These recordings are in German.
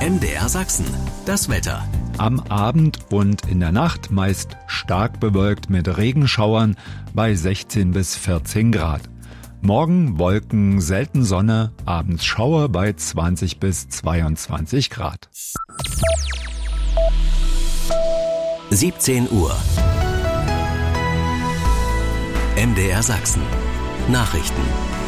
MDR Sachsen, das Wetter. Am Abend und in der Nacht meist stark bewölkt mit Regenschauern bei 16 bis 14 Grad. Morgen Wolken, selten Sonne, abends Schauer bei 20 bis 22 Grad. 17 Uhr. MDR Sachsen. Nachrichten.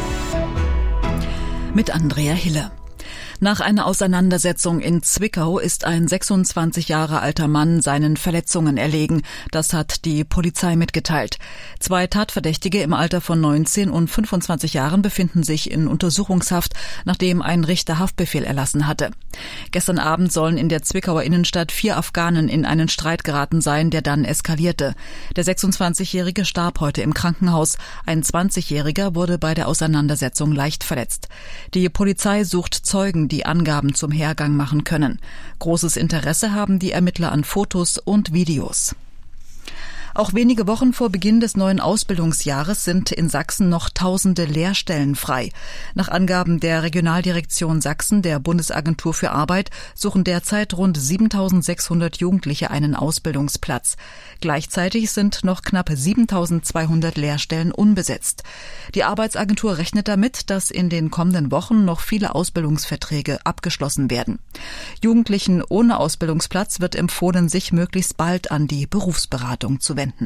Mit Andrea Hille. Nach einer Auseinandersetzung in Zwickau ist ein 26 Jahre alter Mann seinen Verletzungen erlegen. Das hat die Polizei mitgeteilt. 2 Tatverdächtige im Alter von 19 und 25 Jahren befinden sich in Untersuchungshaft, nachdem ein Richter Haftbefehl erlassen hatte. Gestern Abend sollen in der Zwickauer Innenstadt 4 Afghanen in einen Streit geraten sein, der dann eskalierte. Der 26-Jährige starb heute im Krankenhaus. Ein 20-Jähriger wurde bei der Auseinandersetzung leicht verletzt. Die Polizei sucht Zeugen, die Angaben zum Hergang machen können. Großes Interesse haben die Ermittler an Fotos und Videos. Auch wenige Wochen vor Beginn des neuen Ausbildungsjahres sind in Sachsen noch tausende Lehrstellen frei. Nach Angaben der Regionaldirektion Sachsen, der Bundesagentur für Arbeit, suchen derzeit rund 7.600 Jugendliche einen Ausbildungsplatz. Gleichzeitig sind noch knapp 7.200 Lehrstellen unbesetzt. Die Arbeitsagentur rechnet damit, dass in den kommenden Wochen noch viele Ausbildungsverträge abgeschlossen werden. Jugendlichen ohne Ausbildungsplatz wird empfohlen, sich möglichst bald an die Berufsberatung zu wenden.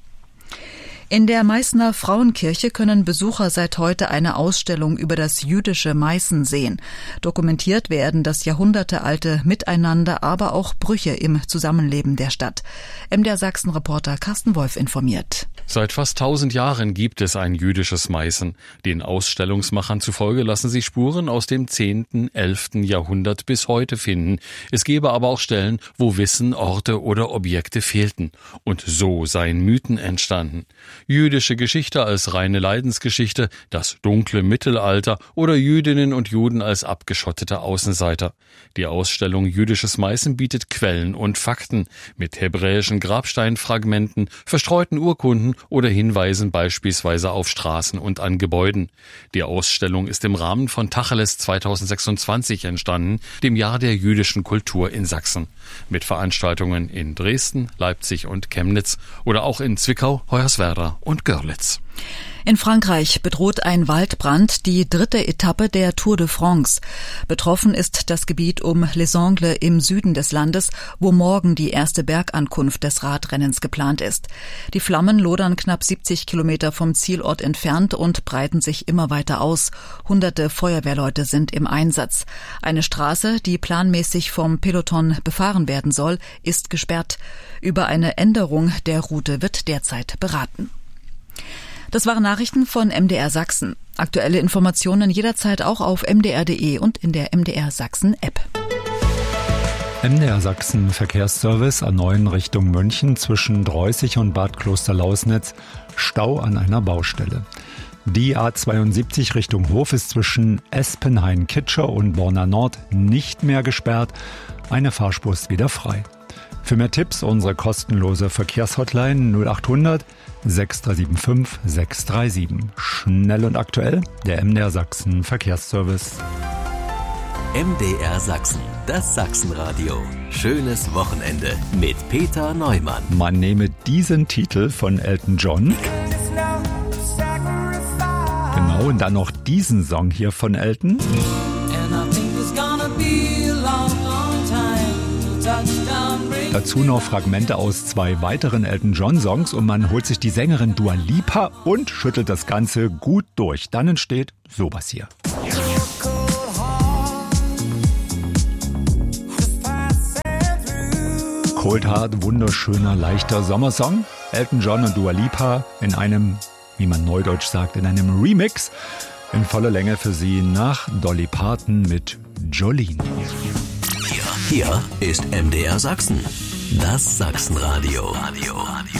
In der Meißner Frauenkirche können Besucher seit heute eine Ausstellung über das jüdische Meißen sehen. Dokumentiert werden das jahrhundertealte Miteinander, aber auch Brüche im Zusammenleben der Stadt. MDR Sachsen-Reporter Carsten Wolf informiert. Seit fast 1000 Jahren gibt es ein jüdisches Meißen. Den Ausstellungsmachern zufolge lassen sich Spuren aus dem 10., 11. Jahrhundert bis heute finden. Es gäbe aber auch Stellen, wo Wissen, Orte oder Objekte fehlten. Und so seien Mythen entstanden. Jüdische Geschichte als reine Leidensgeschichte, das dunkle Mittelalter oder Jüdinnen und Juden als abgeschottete Außenseiter. Die Ausstellung Jüdisches Meißen bietet Quellen und Fakten mit hebräischen Grabsteinfragmenten, verstreuten Urkunden oder Hinweisen beispielsweise auf Straßen und an Gebäuden. Die Ausstellung ist im Rahmen von Tacheles 2026 entstanden, dem Jahr der jüdischen Kultur in Sachsen. Mit Veranstaltungen in Dresden, Leipzig und Chemnitz oder auch in Zwickau, Hoyerswerda und Görlitz. In Frankreich bedroht ein Waldbrand die 3. Etappe der Tour de France. Betroffen ist das Gebiet um Les Angles im Süden des Landes, wo morgen die erste Bergankunft des Radrennens geplant ist. Die Flammen lodern knapp 70 Kilometer vom Zielort entfernt und breiten sich immer weiter aus. Hunderte Feuerwehrleute sind im Einsatz. Eine Straße, die planmäßig vom Peloton befahren werden soll, ist gesperrt. Über eine Änderung der Route wird derzeit beraten. Das waren Nachrichten von MDR Sachsen. Aktuelle Informationen jederzeit auch auf mdr.de und in der MDR Sachsen App. MDR Sachsen Verkehrsservice A9 Richtung München zwischen Dreußig und Bad Klosterlausnitz. Stau an einer Baustelle. Die A72 Richtung Hof ist zwischen Espenhain-Kitscher und Borna Nord nicht mehr gesperrt. Eine Fahrspur ist wieder frei. Für mehr Tipps unsere kostenlose Verkehrshotline 0800 6375 637. Schnell und aktuell, der MDR Sachsen Verkehrsservice. MDR Sachsen, das Sachsenradio. Schönes Wochenende mit Peter Neumann. Man nehme diesen Titel von Elton John. Genau, und dann noch diesen Song hier von Elton. Dazu noch Fragmente aus 2 weiteren Elton John Songs und man holt sich die Sängerin Dua Lipa und schüttelt das Ganze gut durch. Dann entsteht sowas hier. Cold Heart, wunderschöner, leichter Sommersong. Elton John und Dua Lipa in einem, wie man neudeutsch sagt, in einem Remix. In voller Länge für Sie nach Dolly Parton mit Jolene. Hier ist MDR Sachsen, das Sachsenradio.